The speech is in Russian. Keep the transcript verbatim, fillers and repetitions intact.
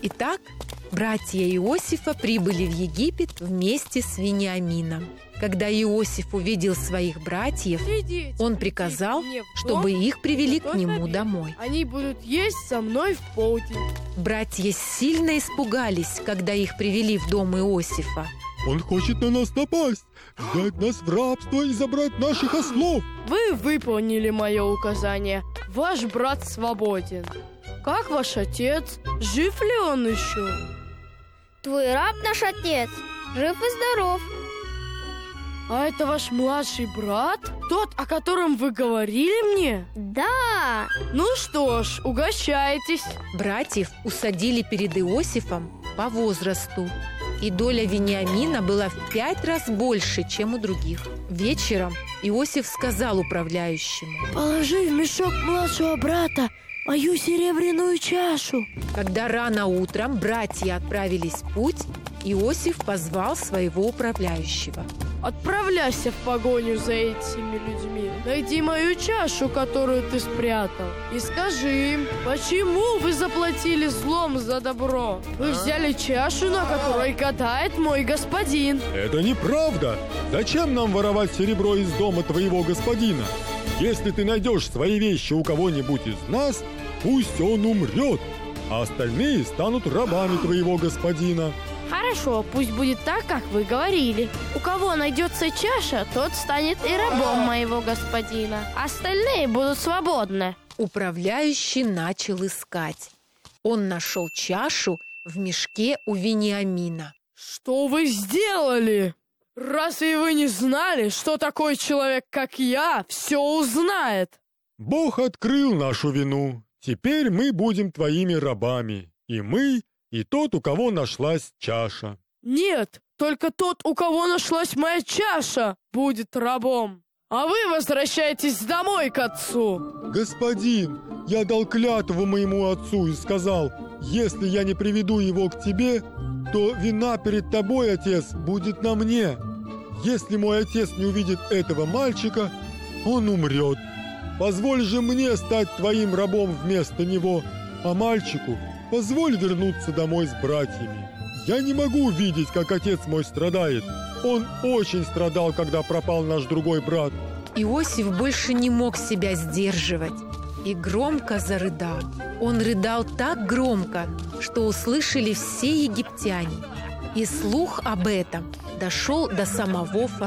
Итак, братья Иосифа прибыли в Египет вместе с Вениамином. Когда Иосиф увидел своих братьев, он приказал, чтобы их привели к нему домой. Они будут есть со мной в полдень. Братья сильно испугались, когда их привели в дом Иосифа. Он хочет на нас напасть, взять нас в рабство и забрать наших ослов. Вы выполнили мое указание. Ваш брат свободен. Как ваш отец? Жив ли он еще? Твой раб наш отец, жив и здоров. А это ваш младший брат? Тот, о котором вы говорили мне? Да. Ну что ж, угощайтесь. Братьев усадили перед Иосифом по возрасту, и доля Вениамина была в пять раз больше, чем у других. Вечером Иосиф сказал управляющему: «Положи в мешок младшего брата мою серебряную чашу». Когда рано утром братья отправились в путь, Иосиф позвал своего управляющего. «Отправляйся в погоню за этими людьми. Найди мою чашу, которую ты спрятал, и скажи им, почему вы заплатили злом за добро. Вы взяли чашу, на которой катает мой господин». Это неправда. Зачем нам воровать серебро из дома твоего господина? Если ты найдешь свои вещи у кого-нибудь из нас, пусть он умрет, а остальные станут рабами твоего господина. Хорошо, пусть будет так, как вы говорили. У кого найдется чаша, тот станет и рабом моего господина. Остальные будут свободны. Управляющий начал искать. Он нашел чашу в мешке у Вениамина. Что вы сделали? Разве вы не знали, что такой человек, как я, все узнает? Бог открыл нашу вину. Теперь мы будем твоими рабами. И мы, и тот, у кого нашлась чаша. Нет, только тот, у кого нашлась моя чаша, будет рабом. А вы возвращайтесь домой к отцу. Господин, я дал клятву моему отцу и сказал: если я не приведу его к тебе, то вина перед тобой, отец, будет на мне. Если мой отец не увидит этого мальчика, он умрет. Позволь же мне стать твоим рабом вместо него, а мальчику позволь вернуться домой с братьями. Я не могу видеть, как отец мой страдает. Он очень страдал, когда пропал наш другой брат». Иосиф больше не мог себя сдерживать и громко зарыдал. Он рыдал так громко, что услышали все египтяне. И слух об этом дошел до самого фараона.